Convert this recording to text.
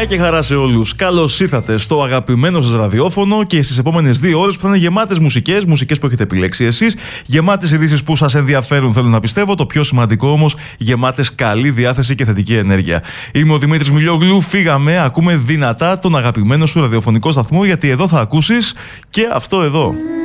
Γεια και χαρά σε όλους. Καλώς ήρθατε στο αγαπημένο σας ραδιόφωνο και στις επόμενες 2 ώρες που θα είναι γεμάτες μουσικές που έχετε επιλέξει εσείς, γεμάτες ειδήσεις που σας ενδιαφέρουν, θέλω να πιστεύω. Το πιο σημαντικό όμως, γεμάτες καλή διάθεση και θετική ενέργεια. Είμαι ο Δημήτρης Μιλιόγλου. Φύγαμε, ακούμε δυνατά τον αγαπημένο σου ραδιοφωνικό σταθμό, γιατί εδώ θα ακούσεις και αυτό εδώ.